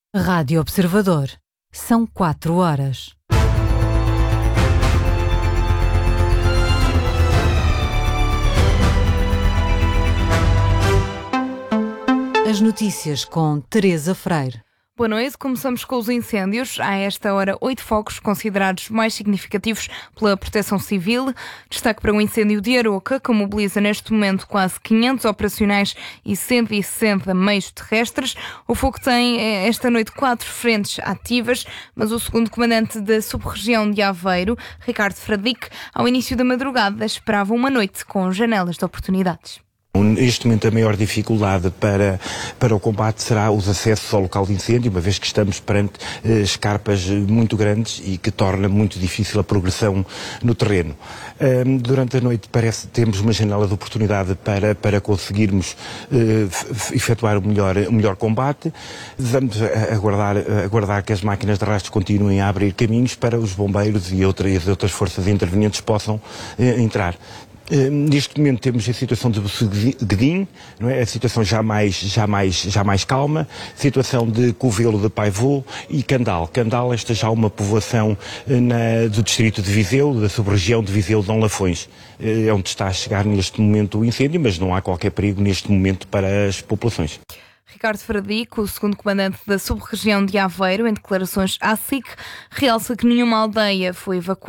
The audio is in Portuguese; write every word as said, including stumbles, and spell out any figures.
Rádio Observador. São quatro horas. As notícias com Teresa Freire. Boa noite, começamos com os incêndios. Há esta hora oito focos considerados mais significativos pela Proteção Civil. Destaque para o incêndio de Aroca, que mobiliza neste momento quase quinhentos operacionais e cento e sessenta meios terrestres. O fogo tem esta noite quatro frentes ativas, mas o segundo comandante da sub-região de Aveiro, Ricardo Fradique, ao início da madrugada esperava uma noite com janelas de oportunidades. Neste momento a maior dificuldade para, para o combate será os acessos ao local de incêndio, uma vez que estamos perante eh, escarpas muito grandes e que torna muito difícil a progressão no terreno. Um, durante a noite parece que temos uma janela de oportunidade para, para conseguirmos eh, efetuar o melhor, o melhor combate. Vamos aguardar, aguardar que as máquinas de rastro continuem a abrir caminhos para os bombeiros e outras, outras forças intervenientes possam eh, entrar. Uh, neste momento temos a situação de Bosseguedim, não é? A situação já mais, já, mais, já mais calma, situação de Covelo de Paivô e Candal. Candal, esta já uma povoação uh, na, do distrito de Viseu, da sub-região de Viseu de Dom Lafões. Uh, é onde está a chegar neste momento o incêndio, mas não há qualquer perigo neste momento para as populações. Ricardo Fradique, o segundo comandante da sub-região de Aveiro, em declarações à S I C, realça que nenhuma aldeia foi evacuada